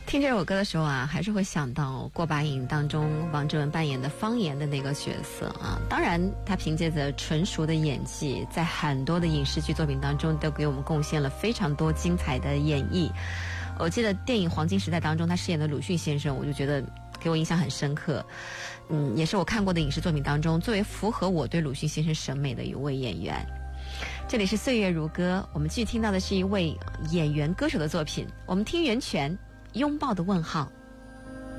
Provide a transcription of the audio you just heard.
听这首歌的时候啊，还是会想到《过把瘾》当中王志文扮演的方言的那个角色啊。当然，他凭借着纯熟的演技，在很多的影视剧作品当中都给我们贡献了非常多精彩的演绎。我记得电影《黄金时代》当中他饰演的鲁迅先生，我就觉得给我印象很深刻。也是我看过的影视作品当中最为符合我对鲁迅先生审美的一位演员。这里是岁月如歌，我们继续听到的是一位演员歌手的作品，我们听袁泉《拥抱的问号》。